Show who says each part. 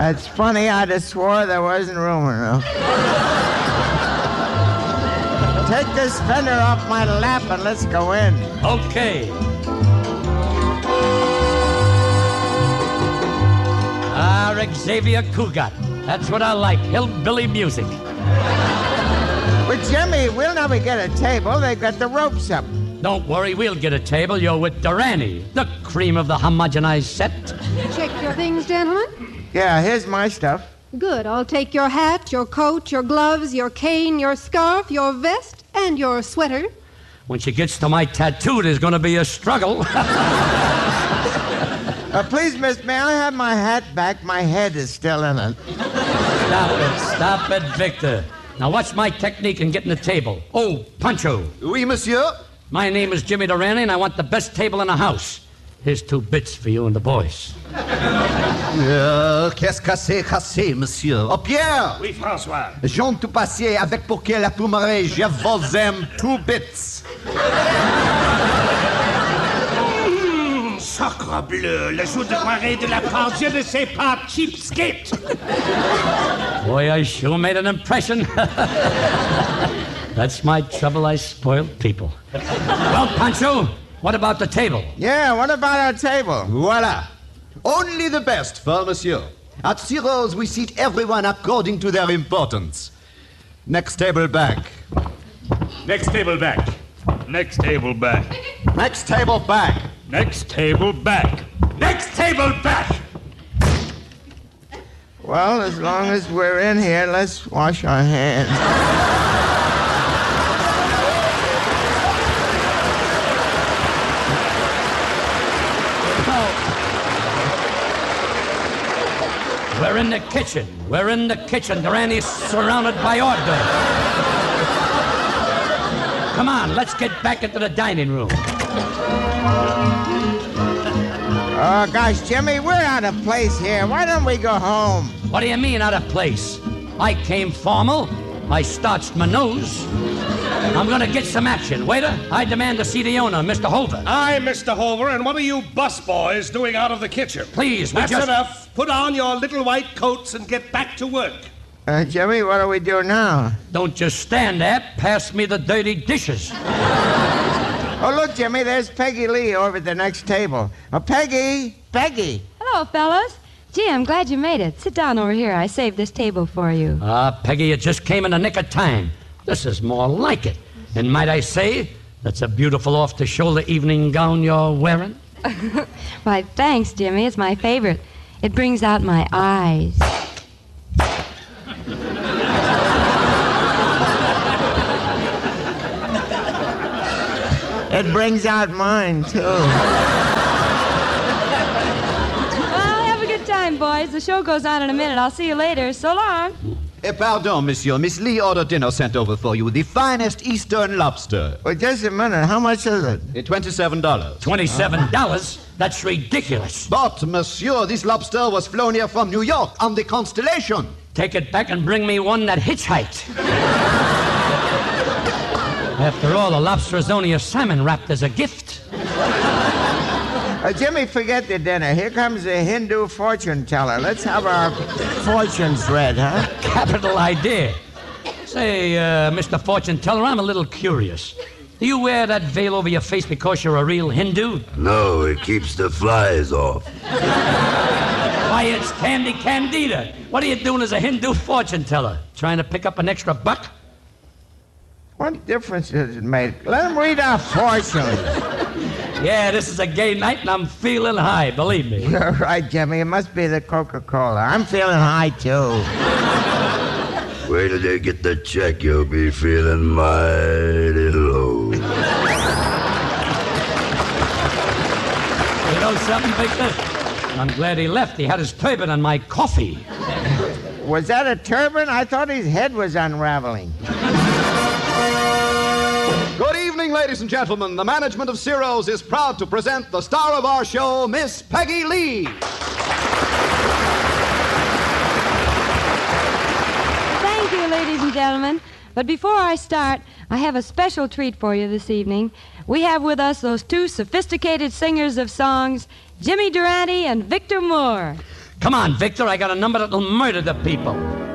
Speaker 1: That's funny. I'd have swore there wasn't room enough. Take this fender off my lap and let's go in.
Speaker 2: Okay. Xavier Cugat. That's what I like, hillbilly music.
Speaker 1: But, Jimmy, we'll never get a table. They've got the ropes up.
Speaker 2: Don't worry, we'll get a table. You're with Durante, the cream of the homogenized set.
Speaker 3: Check your things, gentlemen.
Speaker 1: Yeah, here's my stuff.
Speaker 3: Good. I'll take your hat, your coat, your gloves, your cane, your scarf, your vest, and your sweater.
Speaker 2: When she gets to my tattoo, there's going to be a struggle.
Speaker 1: Please, miss, may I have my hat back? My head is still in it.
Speaker 2: Stop it, Victor. Now, what's my technique in getting a table? Oh, Pancho.
Speaker 4: Oui, monsieur.
Speaker 2: My name is Jimmy Durante, and I want the best table in the house. Here's 2 bits for you and the boys.
Speaker 4: Qu'est-ce que c'est cassé, monsieur? Oh, Pierre!
Speaker 5: Oui, François.
Speaker 4: Jean tout passé avec pour quel appoumaré, je vous aime 2 bits.
Speaker 5: Sacre bleu, le jour de soirée de la part, je ne sais pas, cheapskate.
Speaker 2: Boy, I sure made an impression. That's my trouble, I spoil people. Well, Pancho, what about the table?
Speaker 1: Yeah, what about our table?
Speaker 4: Voila. Only the best for monsieur. At Ciro's, we seat everyone according to their importance. Next table back.
Speaker 5: Next table back. Next table back.
Speaker 4: Next table back.
Speaker 5: Next table back. Next table back.
Speaker 1: Well, as long as we're in here, let's wash our hands.
Speaker 2: We're in the kitchen. We're in the kitchen. Durante's surrounded by hors d'oeuvres. Come on, let's get back into the dining room.
Speaker 1: Oh, gosh, Jimmy, we're out of place here. Why don't we go home?
Speaker 2: What do you mean, out of place? I came formal. I starched my nose. I'm going to get some action. Waiter, I demand to see the owner, Mr. Hover.
Speaker 5: Aye, Mr. Hover, and what are you busboys doing out of the kitchen?
Speaker 2: Please,
Speaker 5: That's enough. Put on your little white coats and get back to work.
Speaker 1: Jimmy, what do we do now?
Speaker 2: Don't just stand there. Pass me the dirty dishes.
Speaker 1: Oh, look, Jimmy, there's Peggy Lee over at the next table. Oh, Peggy! Peggy!
Speaker 6: Hello, fellas. Gee, I'm glad you made it. Sit down over here. I saved this table for you.
Speaker 2: Peggy, you just came in the nick of time. This is more like it. And might I say, that's a beautiful off-the-shoulder evening gown you're wearing?
Speaker 6: Why, thanks, Jimmy. It's my favorite. It brings out my eyes.
Speaker 1: It brings out mine, too.
Speaker 6: Well, have a good time, boys. The show goes on in a minute. I'll see you later. So long.
Speaker 4: Pardon, monsieur. Miss Lee ordered dinner sent over for you. The finest Eastern lobster.
Speaker 1: Well, just a minute. How much is it?
Speaker 4: $27.
Speaker 2: $27? That's ridiculous.
Speaker 4: But, monsieur, this lobster was flown here from New York on the Constellation.
Speaker 2: Take it back and bring me one that hitchhiked. After all, the lobster is only a salmon wrapped as a gift.
Speaker 1: Jimmy, forget the dinner. Here comes the Hindu fortune teller. Let's have our fortunes read, huh?
Speaker 2: Capital idea. Say, Mr. Fortune Teller, I'm a little curious. Do you wear that veil over your face because you're a real Hindu?
Speaker 7: No, it keeps the flies off.
Speaker 2: Why, it's Candy Candida. What are you doing as a Hindu fortune teller? Trying to pick up an extra buck?
Speaker 1: What difference does it make? Let him read our fortunes.
Speaker 2: Yeah, this is a gay night, and I'm feeling high, believe me.
Speaker 1: You're right, Jimmy. It must be the Coca-Cola. I'm feeling high, too.
Speaker 7: Wait till they get the check, you'll be feeling mighty low.
Speaker 2: You know something, Victor? I'm glad he left. He had his turban on my coffee.
Speaker 1: Was that a turban? I thought his head was unraveling.
Speaker 4: Good evening, ladies and gentlemen. The management of Ciro's is proud to present the star of our show, Miss Peggy Lee.
Speaker 6: Thank you, ladies and gentlemen. But before I start, I have a special treat for you this evening. We have with us those 2 sophisticated singers of songs, Jimmy Durante and Victor Moore.
Speaker 2: Come on, Victor, I got a number that'll murder the people.